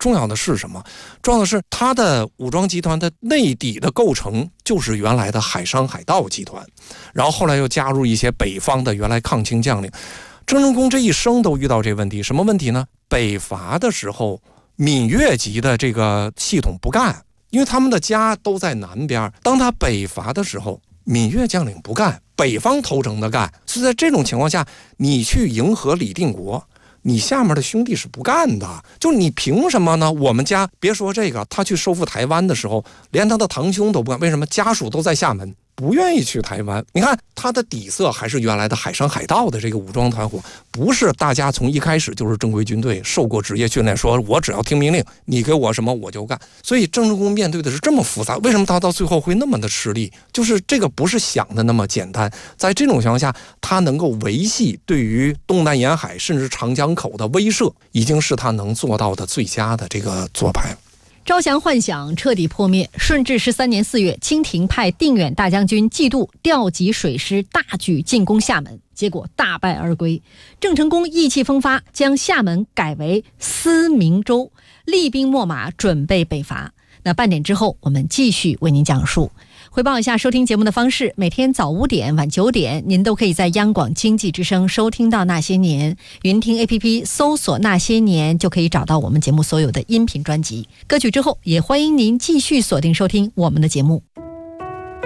重要的是什么？重要的是他的武装集团的内底的构成就是原来的海商海盗集团，然后后来又加入一些北方的原来抗清将领。郑成功这一生都遇到这问题，什么问题呢？北伐的时候，闽粤籍的这个系统不干，因为他们的家都在南边。当他北伐的时候，闽粤将领不干，北方投诚的干。是在这种情况下，你去迎合李定国，你下面的兄弟是不干的。就你凭什么呢？我们家别说这个，他去收复台湾的时候，连他的堂兄都不干。为什么？家属都在厦门，不愿意去台湾。你看他的底色还是原来的海商海盗的这个武装团伙，不是大家从一开始就是正规军队，受过职业训练，说我只要听命令，你给我什么我就干。所以郑成功面对的是这么复杂，为什么他到最后会那么的吃力？就是这个不是想的那么简单。在这种情况下，他能够维系对于东南沿海甚至长江口的威慑，已经是他能做到的最佳的这个做派。 招降幻想彻底破灭。顺治13年4月，清廷派定远大将军季度调集水师，大举进攻厦门，结果大败而归。郑成功意气风发，将厦门改为思明州，厉兵秣马，准备北伐。那半点之后，我们继续为您讲述。回报一下收听节目的方式，每天早5点、晚9点，您都可以在央广经济之声收听到《那些年》，云听 APP 搜索《那些年》就可以找到我们节目所有的音频专辑。歌曲之后，也欢迎您继续锁定收听我们的节目。